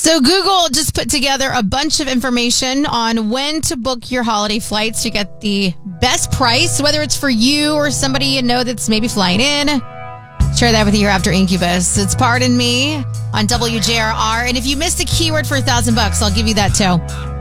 So Google just put together a bunch of information on when to book your holiday flights to get the best price, whether it's for you or somebody you know that's maybe flying in. Share that with you here after Incubus. It's Pardon Me on WJRR. And if you missed a keyword for $1,000, I'll give you that too.